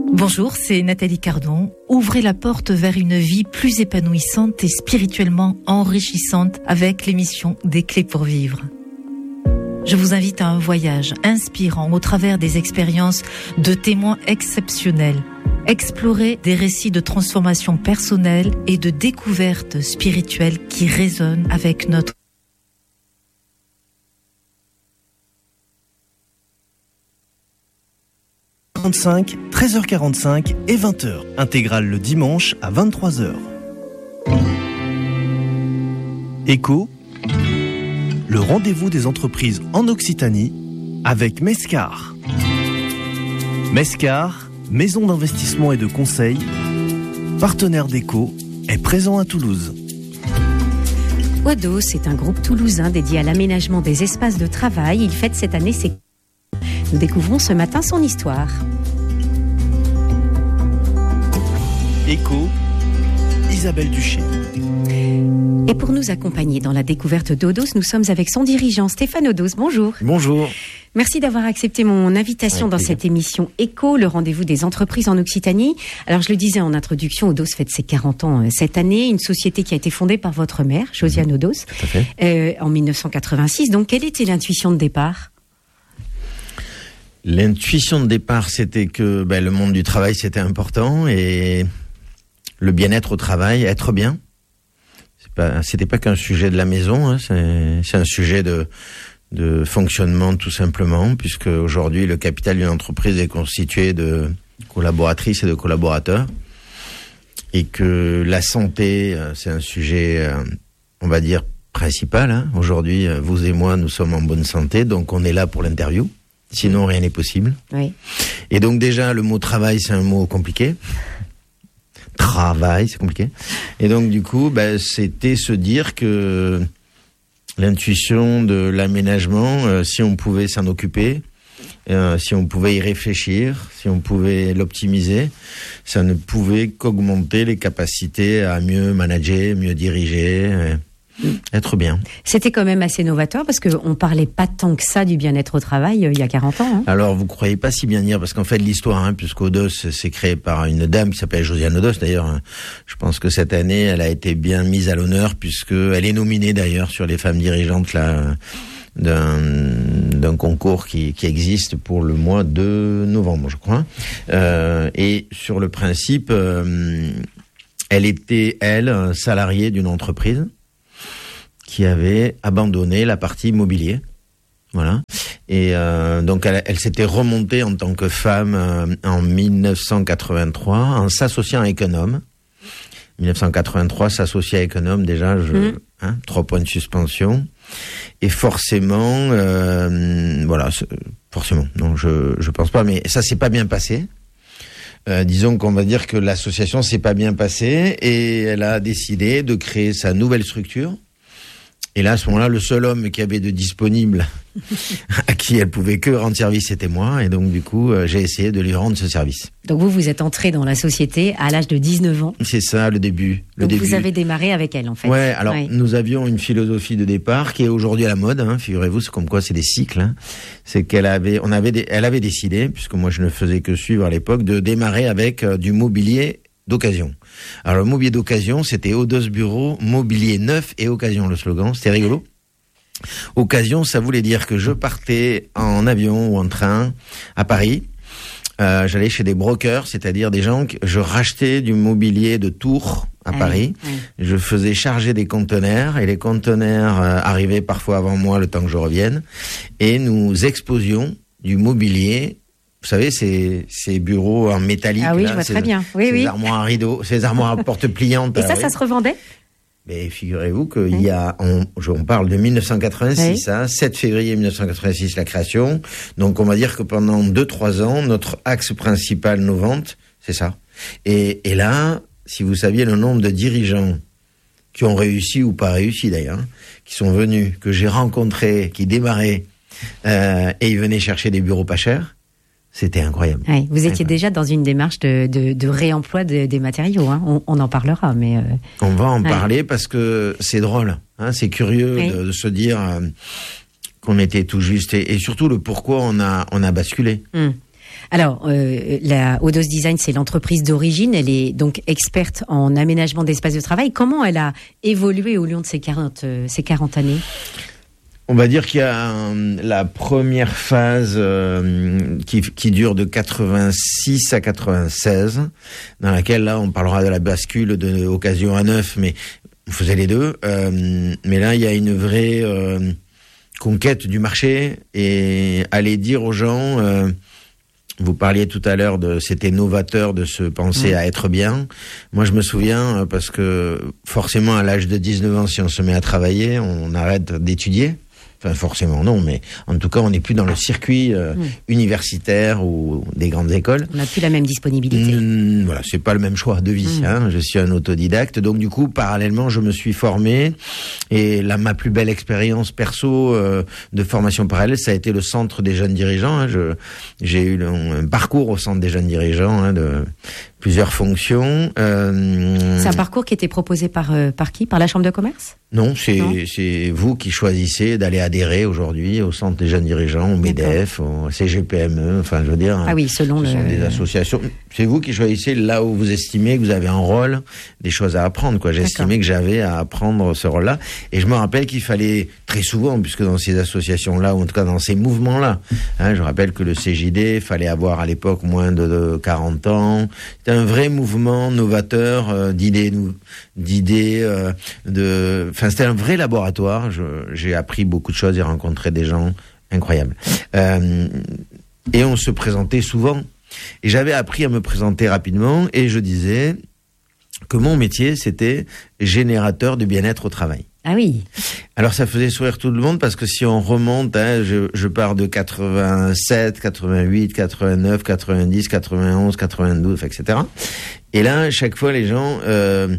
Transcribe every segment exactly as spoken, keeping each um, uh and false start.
Bonjour, c'est Nathalie Cardon. Ouvrez la porte vers une vie plus épanouissante et spirituellement enrichissante avec l'émission Des Clés pour Vivre. Je vous invite à un voyage inspirant au travers des expériences de témoins exceptionnels. Explorer des récits de transformation personnelle et de découverte spirituelle qui résonnent avec notre quarante-cinq, treize heures quarante-cinq et vingt heures. Intégrale le dimanche à vingt-trois heures. Écho, le rendez-vous des entreprises en Occitanie avec Mescar. Mescar, maison d'investissement et de conseil, partenaire d'Écho, est présent à Toulouse. Odos est un groupe toulousain dédié à l'aménagement des espaces de travail. Il fête cette année ses... Nous découvrons ce matin son histoire. Écho, Isabelle Duché. Et pour nous accompagner dans la découverte d'Odos, nous sommes avec son dirigeant Stéphane Odos. Bonjour. Bonjour. Merci d'avoir accepté mon invitation Avec dans plaisir. cette émission Écho, le rendez-vous des entreprises en Occitanie. Alors je le disais en introduction, Odos fête ses quarante ans euh, cette année, une société qui a été fondée par votre mère, Josiane Odos, Tout à fait. euh, en mille neuf cent quatre-vingt-six. Donc quelle était l'intuition de départ ? L'intuition de départ, c'était que ben, le monde du travail, c'était important et le bien-être au travail, être bien. C'est pas, c'était pas qu'un sujet de la maison, hein, c'est, c'est un sujet de, de fonctionnement tout simplement, puisque aujourd'hui, le capital d'une entreprise est constitué de collaboratrices et de collaborateurs et que la santé, c'est un sujet, on va dire, principal. Hein. Aujourd'hui, vous et moi, nous sommes en bonne santé, donc on est là pour l'interview. Sinon, rien n'est possible. Oui. Et donc déjà, le mot travail, c'est un mot compliqué. Travail, c'est compliqué. Et donc du coup, ben, c'était se dire que l'intuition de l'aménagement, euh, si on pouvait s'en occuper, euh, si on pouvait y réfléchir, si on pouvait l'optimiser, ça ne pouvait qu'augmenter les capacités à mieux manager, mieux diriger, euh, être bien. C'était quand même assez novateur parce qu'on parlait pas tant que ça du bien-être au travail euh, il y a quarante ans. Hein. Alors, vous croyez pas si bien dire, parce qu'en fait, l'histoire, hein, puisqu'Odos, c'est créé par une dame qui s'appelle Josiane Odos, d'ailleurs, hein, je pense que cette année, elle a été bien mise à l'honneur, puisqu'elle est nominée, d'ailleurs, sur les femmes dirigeantes, là, d'un, d'un concours qui, qui existe pour le mois de novembre, je crois. Euh, et sur le principe, euh, elle était, elle, salariée d'une entreprise qui avait abandonné la partie immobilier. Voilà. Et euh, donc elle, elle s'était remontée en tant que femme euh, en mille neuf cent quatre-vingt-trois en s'associant à Econome. mille neuf cent quatre-vingt-trois, s'associer à Econome, déjà, je, mmh. hein, trois points de suspension. Et forcément, euh, voilà, forcément, non, je je pense pas, mais ça s'est pas bien passé. Euh, disons qu'on va dire que l'association s'est pas bien passée et elle a décidé de créer sa nouvelle structure. Et là, à ce moment-là, le seul homme qui avait de disponible, à qui elle pouvait que rendre service, c'était moi. Et donc, du coup, euh, j'ai essayé de lui rendre ce service. Donc vous, vous êtes entré dans la société à l'âge de dix-neuf ans. C'est ça, le début. Le Donc début. vous avez démarré avec elle, en fait. Ouais, alors ouais. Nous avions une philosophie de départ qui est aujourd'hui à la mode. Hein, figurez-vous, c'est comme quoi c'est des cycles. Hein. C'est qu'elle avait, on avait, des, elle avait décidé, puisque moi je ne faisais que suivre à l'époque, de démarrer avec euh, du mobilier d'occasion. Alors le mobilier d'occasion, c'était Odos Bureau, mobilier neuf et occasion, le slogan. C'était rigolo. Occasion, ça voulait dire que je partais en avion ou en train à Paris. Euh, j'allais chez des brokers, c'est-à-dire des gens que je rachetais du mobilier de Tours à ah, Paris. Oui. Je faisais charger des conteneurs et les conteneurs euh, arrivaient parfois avant moi le temps que je revienne. Et nous exposions du mobilier. Vous savez, ces, ces bureaux en métallique. Ah oui, là, je vois ces, très bien. Oui, ces oui. armoires à rideaux, ces armoires à porte pliantes. Et ça, oui. ça se revendait? Mais figurez-vous qu'il oui. y a, on, on parle de mille neuf cent quatre-vingt-six, oui. hein, sept février mille neuf cent quatre-vingt-six, la création. Donc, on va dire que pendant deux, trois ans, notre axe principal, nos ventes, c'est ça. Et, et là, si vous saviez le nombre de dirigeants qui ont réussi ou pas réussi d'ailleurs, qui sont venus, que j'ai rencontrés, qui démarraient, euh, et ils venaient chercher des bureaux pas chers, c'était incroyable. Oui, vous étiez ouais, déjà dans une démarche de, de, de réemploi de, des matériaux. Hein. On, on en parlera, mais... Euh... On va en ouais. parler parce que c'est drôle. Hein, c'est curieux oui. de, de se dire euh, qu'on était tout juste. Et, et surtout le pourquoi on a, on a basculé. Hum. Alors, euh, la Odos Design, c'est l'entreprise d'origine. Elle est donc experte en aménagement d'espace de travail. Comment elle a évolué au long de ces quarante, euh, ces quarante années ? On va dire qu'il y a euh, la première phase euh, qui, qui dure de quatre-vingt-six à quatre-vingt-seize, dans laquelle là on parlera de la bascule de occasion à neuf, mais on faisait les deux. Euh, mais là il y a une vraie euh, conquête du marché et aller dire aux gens. Euh, Vous parliez tout à l'heure de c'était novateur de se penser mmh. à être bien. Moi, je me souviens parce que forcément à l'âge de dix-neuf ans, si on se met à travailler, on arrête d'étudier. Enfin, forcément non, mais en tout cas, on n'est plus dans le circuit euh, mmh. universitaire ou des grandes écoles. On n'a plus la même disponibilité. Mmh, voilà, c'est pas le même choix de vie. Mmh. Hein. Je suis un autodidacte, donc du coup, parallèlement, je me suis formé. Et là, ma plus belle expérience perso euh, de formation parallèle, ça a été le centre des jeunes dirigeants. Hein. Je, j'ai eu le, un parcours au centre des jeunes dirigeants hein, de plusieurs fonctions. Euh... C'est un parcours qui était proposé par euh, par qui ? Par la Chambre de commerce ? Non, c'est non. c'est vous qui choisissez d'aller adhérer aujourd'hui au centre des jeunes dirigeants, au MEDEF, au C G P M E, enfin je veux dire. Ah oui, selon ce le... sont des associations. C'est vous qui choisissez là où vous estimez que vous avez un rôle, des choses à apprendre. Quoi, j'estimais que j'avais à apprendre ce rôle-là, et je me rappelle qu'il fallait très souvent, puisque dans ces associations-là, ou en tout cas dans ces mouvements-là, hein, je rappelle que le C J D fallait avoir à l'époque moins de, de quarante ans. C'était un vrai mouvement novateur euh, d'idées, d'idées, euh, de. Enfin, c'était un vrai laboratoire. Je, j'ai appris beaucoup de choses et rencontré des gens incroyables. Euh, et on se présentait souvent. Et j'avais appris à me présenter rapidement. Et je disais que mon métier, c'était générateur de bien-être au travail. Ah oui. Alors ça faisait sourire tout le monde parce que si on remonte, hein, je, je pars de quatre-vingt-sept, quatre-vingt-huit, quatre-vingt-neuf, quatre-vingt-dix, quatre-vingt-onze, quatre-vingt-douze, et cetera. Et là, chaque fois, les gens euh,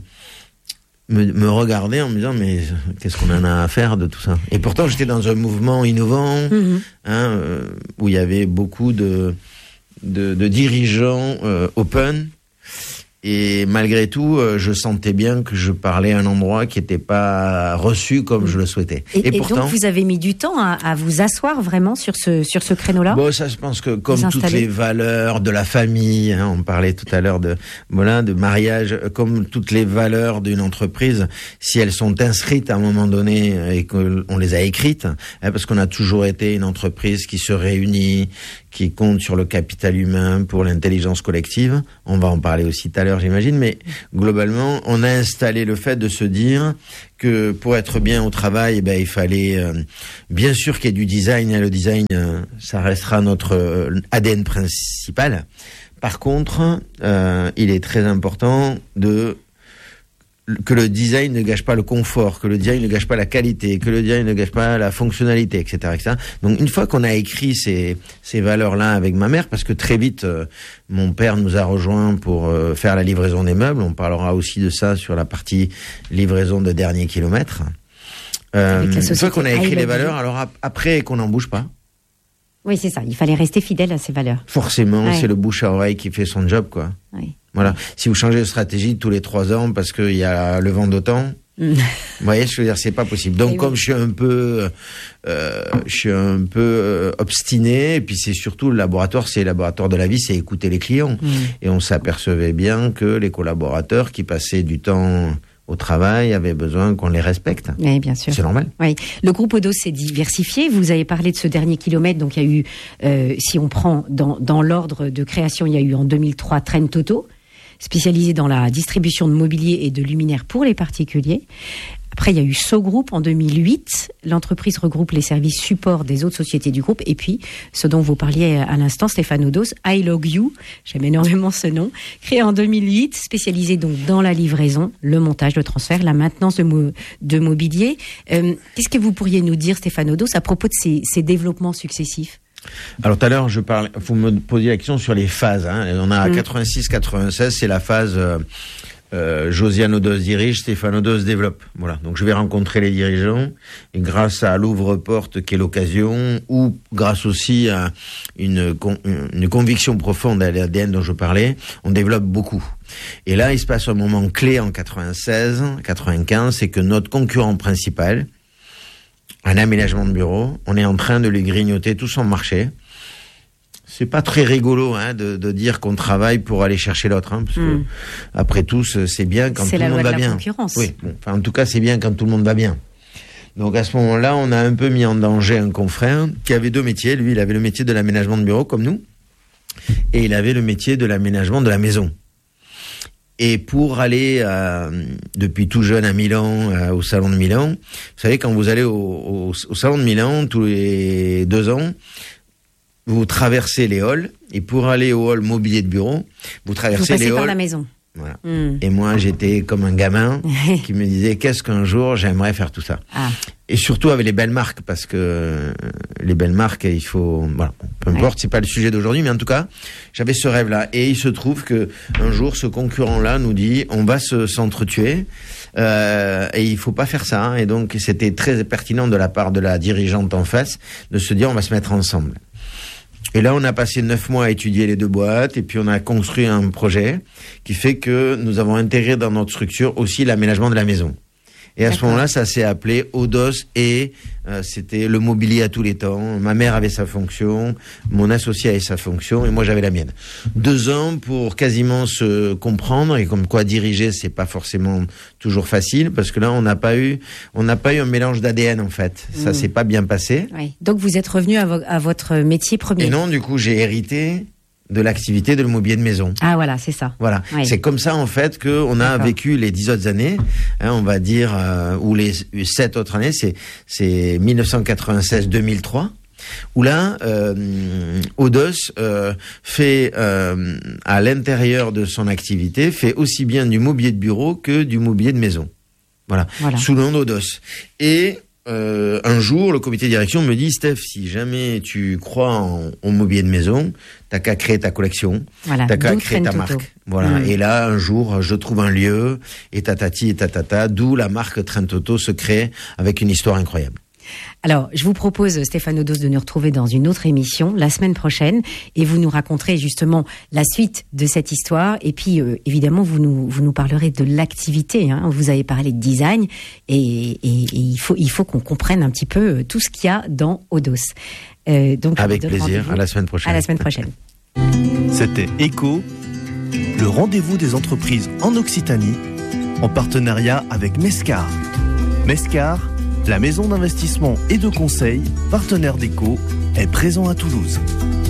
me, me regardaient en me disant mais qu'est-ce qu'on en a à faire de tout ça ? Et pourtant, j'étais dans un mouvement innovant, mmh. hein, euh, où il y avait beaucoup de de, de dirigeants euh, open. Et malgré tout, euh, je sentais bien que je parlais à un endroit qui n'était pas reçu comme je le souhaitais. Et, et, et pourtant, donc, vous avez mis du temps à, à vous asseoir vraiment sur ce sur ce créneau-là ? Bon, ça, je pense que comme toutes les valeurs de la famille, hein, on parlait tout à l'heure de voilà de mariage, comme toutes les valeurs d'une entreprise, si elles sont inscrites à un moment donné et qu'on les a écrites, hein, parce qu'on a toujours été une entreprise qui se réunit, qui compte sur le capital humain pour l'intelligence collective. On va en parler aussi tout à l'heure, j'imagine, mais globalement, on a installé le fait de se dire que pour être bien au travail, eh ben, il fallait euh, bien sûr qu'il y ait du design. Et le design, euh, ça restera notre euh, A D N principal. Par contre, euh, il est très important de que le design ne gâche pas le confort, que le design ne gâche pas la qualité, que le design ne gâche pas la fonctionnalité, et cetera, et cetera. Donc, une fois qu'on a écrit ces, ces valeurs-là avec ma mère, parce que très vite, euh, mon père nous a rejoints pour euh, faire la livraison des meubles. On parlera aussi de ça sur la partie livraison de dernier kilomètre. Euh, une fois qu'on a écrit les valeurs, alors ap- après qu'on n'en bouge pas. Oui, c'est ça. Il fallait rester fidèle à ces valeurs. Forcément, ouais. C'est le bouche à oreille qui fait son job, quoi. Oui. Voilà. Si vous changez de stratégie tous les trois ans parce qu'il y a le vent d'automne, mm. vous voyez, je veux dire, c'est pas possible. Donc, et comme oui. je suis un peu, euh, je suis un peu euh, obstiné, et puis c'est surtout le laboratoire, c'est le laboratoire de la vie, c'est écouter les clients. Mm. Et on s'apercevait bien que les collaborateurs qui passaient du temps au travail avaient besoin qu'on les respecte. Oui, bien sûr. C'est normal. Oui. Le groupe Odos s'est diversifié. Vous avez parlé de ce dernier kilomètre. Donc, il y a eu, euh, si on prend dans, dans l'ordre de création, il y a eu en deux mille trois Trend Toto, spécialisé dans la distribution de mobilier et de luminaires pour les particuliers. Après, il y a eu So Group en deux mille huit. L'entreprise regroupe les services support des autres sociétés du groupe. Et puis, ce dont vous parliez à l'instant, Stéphane Odos, I Log You, j'aime énormément ce nom, créé en deux mille huit, spécialisé donc dans la livraison, le montage, le transfert, la maintenance de, mo- de mobilier. Euh, qu'est-ce que vous pourriez nous dire, Stéphane Odos, à propos de ces, ces développements successifs ? Alors tout à l'heure, je parle. Vous me posiez la question sur les phases. Hein. On a mmh. quatre-vingt-six quatre-vingt-seize, c'est la phase. Euh, euh, Josiane Odos dirige, Stéphane Odos développe. Voilà. Donc je vais rencontrer les dirigeants et grâce à l'ouvre-porte qui est l'occasion, ou grâce aussi à une une conviction profonde à l'A D N dont je parlais, on développe beaucoup. Et là, il se passe un moment clé en quatre-vingt-seize, quatre-vingt-quinze, c'est que notre concurrent principal, un aménagement de bureau, on est en train de lui grignoter tout son marché. c'est pas très rigolo hein, de, de dire qu'on travaille pour aller chercher l'autre, hein, parce mm. que après tout, c'est bien quand c'est tout le monde va bien. C'est la loi de la concurrence. Oui, bon, enfin, en tout cas, c'est bien quand tout le monde va bien. Donc à ce moment-là, on a un peu mis en danger un confrère qui avait deux métiers. Lui, il avait le métier de l'aménagement de bureau comme nous, et il avait le métier de l'aménagement de la maison. Et pour aller euh, depuis tout jeune à Milan, euh, au salon de Milan, vous savez, quand vous allez au, au, au salon de Milan tous les deux ans, vous traversez les halls, et pour aller au hall mobilier de bureau, vous traversez vous passez les halls. par la maison. Voilà. Mm. Et moi, j'étais comme un gamin qui me disait qu'est-ce qu'un jour j'aimerais faire tout ça. Ah. Et surtout avec les belles marques, parce que les belles marques, il faut, voilà, peu importe, ouais. c'est pas le sujet d'aujourd'hui, mais en tout cas, j'avais ce rêve-là. Et il se trouve que un jour, ce concurrent-là nous dit, on va se s'entretuer, euh, et il faut pas faire ça. Et donc, c'était très pertinent de la part de la dirigeante en face de se dire, on va se mettre ensemble. Et là, on a passé neuf mois à étudier les deux boîtes, et puis on a construit un projet qui fait que nous avons intégré dans notre structure aussi l'aménagement de la maison. Et à D'accord. ce moment-là, ça s'est appelé Odos, et euh, c'était le mobilier à tous les temps. Ma mère avait sa fonction, mon associé avait sa fonction, et moi j'avais la mienne. Deux ans pour quasiment se comprendre, et comme quoi diriger, c'est pas forcément toujours facile, parce que là, on n'a pas eu, on n'a pas eu un mélange d'A D N en fait. Ça mmh. s'est pas bien passé. Oui. Donc vous êtes revenu à, vo- à votre métier premier. Et non, du coup, j'ai hérité de l'activité de le mobilier de maison. Ah voilà, c'est ça. Voilà, oui. c'est comme ça en fait que on a D'accord. vécu les dix autres années, hein, on va dire, euh, ou les sept autres années, c'est c'est dix-neuf cent quatre-vingt-seize deux mille trois, où là, euh, Odos euh, fait euh, à l'intérieur de son activité fait aussi bien du mobilier de bureau que du mobilier de maison. Voilà, voilà. Sous le nom d'Odos. Et Euh, un jour, le comité de direction me dit, Steph, si jamais tu crois en, en mobilier de maison, t'as qu'à créer ta collection, voilà. t'as qu'à D'où créer ta Trento. marque. Voilà. Mmh. Et là, un jour, je trouve un lieu, et tatati et tatata, d'où la marque Trento se crée avec une histoire incroyable. Alors, je vous propose, Stéphane Odos, de nous retrouver dans une autre émission la semaine prochaine, et vous nous raconterez justement la suite de cette histoire, et puis euh, évidemment vous nous vous nous parlerez de l'activité. Hein. Vous avez parlé de design, et, et, et il faut il faut qu'on comprenne un petit peu tout ce qu'il y a dans Odos. Euh, donc avec plaisir. À la semaine prochaine. À la semaine prochaine. C'était Echo, le rendez-vous des entreprises en Occitanie, en partenariat avec Mescar. Mescar, la maison d'investissement et de conseil, partenaire d'Echo, est présent à Toulouse.